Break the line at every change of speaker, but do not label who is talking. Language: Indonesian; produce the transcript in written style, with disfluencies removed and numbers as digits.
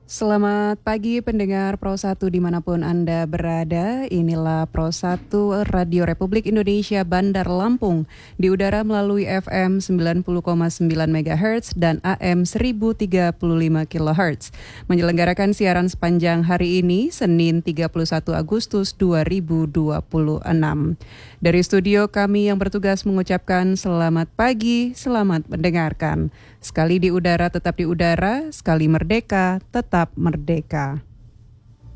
Selamat pagi pendengar Pro 1 dimanapun Anda berada. Inilah Pro 1 Radio Republik Indonesia Bandar Lampung. Di udara melalui FM 90,9 MHz dan AM 1035 kHz. Menyelenggarakan siaran sepanjang hari ini, Senin 31 Agustus 2026. Dari studio kami yang bertugas mengucapkan selamat pagi, selamat mendengarkan. Sekali di udara tetap di udara, sekali merdeka tetap merdeka.